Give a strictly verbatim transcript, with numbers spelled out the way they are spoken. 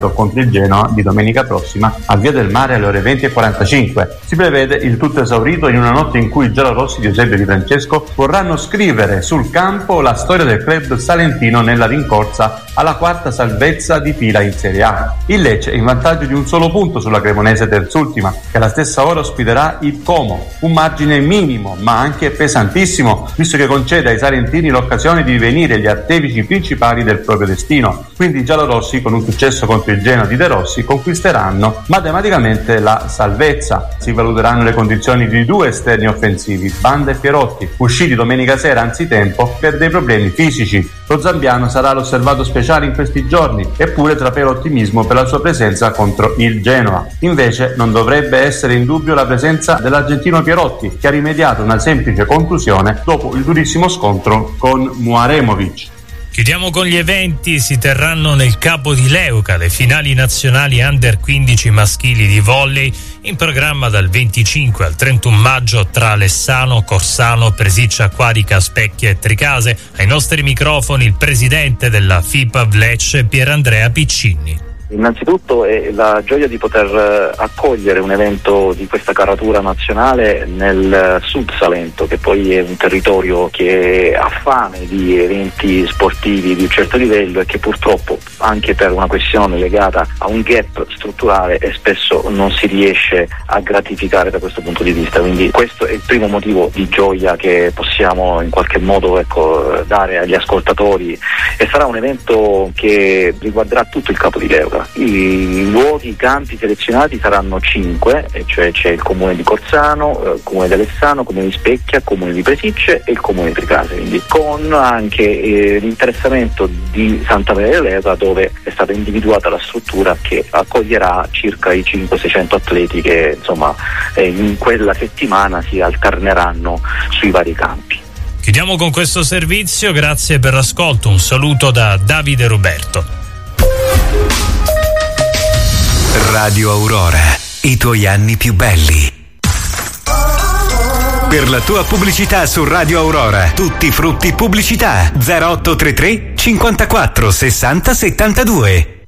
contro il Genoa di domenica prossima a Via del Mare alle ore venti e quarantacinque. Si prevede il tutto esaurito in una notte in cui i giallorossi di Eusebio Di Francesco vorranno scrivere sul campo la storia del club salentino nella rincorsa alla quarta salvezza di fila in Serie A. Il Lecce è in vantaggio di un solo punto sulla Cremonese terzultima, che alla stessa ora ospiterà il Como, un margine minimo ma anche pesantissimo, visto che concede ai salentini l'occasione di divenire gli artefici principali del proprio destino. Quindi i giallorossi, con un successo contro il Genoa di De Rossi, conquisteranno matematicamente la salvezza. Si valuteranno le condizioni di due esterni offensivi, Banda e Pierotti, usciti domenica sera anzitempo per dei problemi fisici. Lo zambiano sarà l'osservato speciale in questi giorni, eppure trapela ottimismo per la sua presenza contro il Genoa. Invece non dovrebbe essere in dubbio la presenza dell'argentino Pierotti, che ha rimediato una semplice contusione dopo il durissimo scontro con Muaremovic. Chiudiamo con gli eventi. Si terranno nel Capo di Leuca le finali nazionali under quindici maschili di volley, in programma dal venticinque al trentuno maggio tra Lessano, Corsano, Presiccia Acquarica, Specchia e Tricase. Ai nostri microfoni il presidente della FIPA Lecce, Pierandrea Piccini. Innanzitutto è la gioia di poter accogliere un evento di questa caratura nazionale nel Sud Salento, che poi è un territorio che ha fame di eventi sportivi di un certo livello e che purtroppo, anche per una questione legata a un gap strutturale, e spesso non si riesce a gratificare da questo punto di vista. Quindi questo è il primo motivo di gioia che possiamo in qualche modo ecco, dare agli ascoltatori, e sarà un evento che riguarderà tutto il Capo di Leuca. I luoghi, i campi selezionati saranno cinque, e cioè c'è il comune di Corsano, il comune di Alessano, il comune di Specchia, il comune di Presicce e il comune di Tricase, quindi con anche eh, l'interessamento di Santa Maria del Leuca, dove è stata individuata la struttura che accoglierà circa i cinquecento seicento atleti che insomma eh, in quella settimana si alterneranno sui vari campi. Chiudiamo con questo servizio, grazie per l'ascolto, un saluto da Davide Roberto. Radio Aurora, i tuoi anni più belli. Per la tua pubblicità su Radio Aurora, tutti frutti pubblicità. zero otto tre tre cinquantaquattro sessanta settantadue.